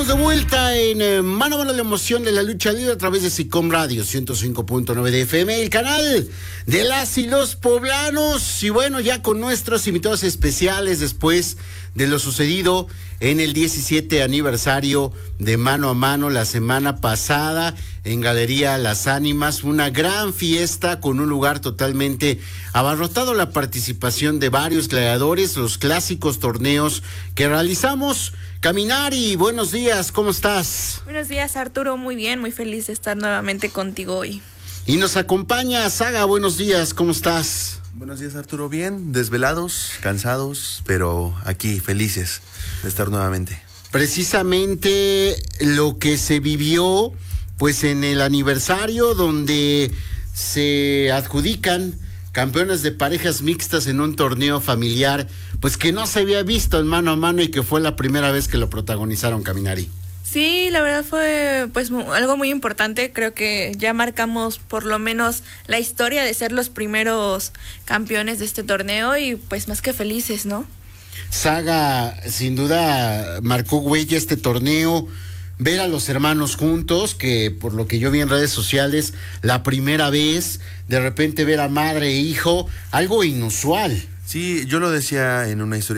De vuelta en Mano a Mano, la emoción de la lucha libre a través de SICOM Radio 105.9 de FM, el canal de las y los poblanos. Y bueno, ya con nuestros invitados especiales después de lo sucedido en el 17 aniversario de Mano a Mano la semana pasada en Galería Las Ánimas, una gran fiesta con un lugar totalmente abarrotado, la participación de varios gladiadores, los clásicos torneos que realizamos. Caminari, buenos días, ¿cómo estás? Buenos días, Arturo, muy bien, muy feliz de estar nuevamente contigo hoy. Y nos acompaña Saga, buenos días, ¿cómo estás? Buenos días, Arturo, bien, desvelados, cansados, pero aquí felices de estar nuevamente. Precisamente lo que se vivió pues en el aniversario donde se adjudican campeones de parejas mixtas en un torneo familiar, pues que no se había visto en Mano a Mano y que fue la primera vez que lo protagonizaron, Caminari. Sí, la verdad fue pues algo muy importante. Creo que ya marcamos por lo menos la historia de ser los primeros campeones de este torneo y pues más que felices, ¿no? Saga, sin duda, marcó huella este torneo. Ver a los hermanos juntos, que por lo que yo vi en redes sociales, la primera vez, de repente ver a madre e hijo, algo inusual. Sí, yo lo decía en una historia